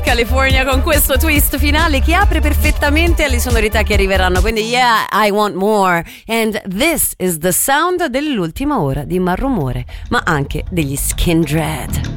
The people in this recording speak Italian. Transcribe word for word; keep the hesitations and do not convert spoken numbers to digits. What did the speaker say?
California con questo twist finale che apre perfettamente alle sonorità che arriveranno, quindi yeah, I want more, and this is the sound dell'ultima ora di Malrumore, ma anche degli Skindred.